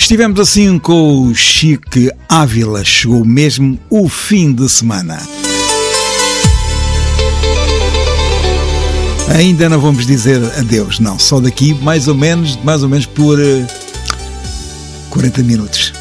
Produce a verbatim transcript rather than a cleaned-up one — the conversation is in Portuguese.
Estivemos assim com o Chique Ávila. Chegou mesmo o fim de semana. Ainda não vamos dizer adeus, não. Só daqui mais ou menos, mais ou menos por uh, quarenta minutos.